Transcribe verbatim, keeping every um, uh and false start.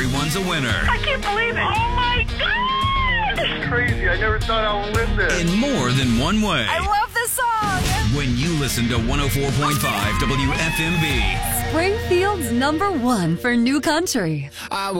everyone's a winner. I can't believe it. Oh, my God. It's crazy. I never thought I would win this. In more than one way. I love this song. When you listen to one oh four point five W F M B. Springfield's number one for new country. I